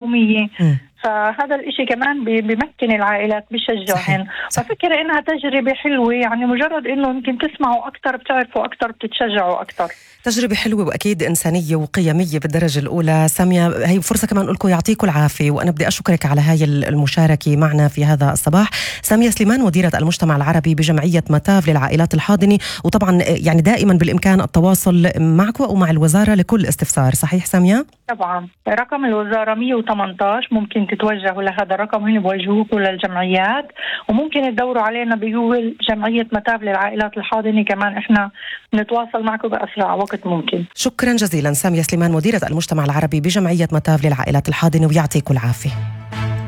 يومية. فهذا الاشي كمان بيمكن العائلات، بيشجعهن. ففكرة انها تجربة حلوة، يعني مجرد انه يمكن تسمعوا اكتر بتعرفوا اكتر بتتشجعوا اكتر. تجربة حلوة وأكيد إنسانية وقيمية بالدرجة الأولى. سامية، هي فرصة كمان أقول لكم يعطيكم العافية، وأنا بدي أشكرك على هاي المشاركة معنا في هذا الصباح. سامية سليمان، مديرة المجتمع العربي بجمعية متاف للعائلات الحاضنة، وطبعا يعني دائما بالإمكان التواصل معكم أو مع الوزارة لكل استفسار، صحيح سامية؟ طبعا رقم الوزارة 118، ممكن تتوجهوا لهذا الرقم، هن بوجهوكم للجمعيات، وممكن تدوروا علينا بجوجل جمعية متاف للعائلات الحاضنة، كمان احنا نتواصل معكم بأسرع وقت ممكن. شكرا جزيلا سامية سليمان، مديرة المجتمع العربي بجمعية متاف للعائلات الحاضنة، ويعطيكم العافية.